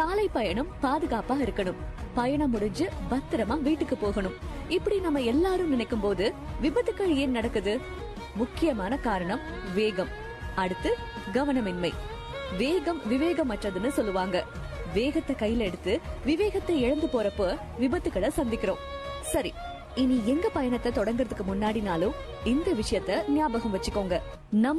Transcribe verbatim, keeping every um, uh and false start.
சாலை பயணம் பாதுகாப்பா இருக்கணும், பயணம் முடிஞ்சு பத்திரமா வீட்டுக்கு போகணும். இப்படி நம்ம எல்லாரும் நினைக்கும் போது விபத்துக்கள் ஏன் நடக்குது? முக்கியமான காரணம் வேகம். அடுத்து கவனமின்மை. வேகம் விவேகமற்றதுன்னு சொல்லுவாங்க. வேகத்தை கையில எடுத்து விவேகத்தை இழந்து போறப்போ விபத்துக்களை சந்திக்கிறோம். சரி, இனி எங்க பயணத்தை தொடங்குறதுக்கு முன்னாடினாலும் இந்த விஷயத்த ஞாபகம் வச்சுக்கோங்க. நம்ம